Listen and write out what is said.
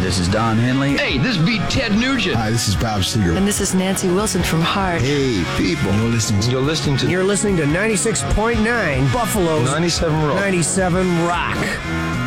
this is Don Henley. Hey, this beat Ted Nugent. Hi, this is Bob Seger. And this is Nancy Wilson from Heart. Hey, people. You're listening to 96.9 Buffalo's 97 Rock. 97 Rock.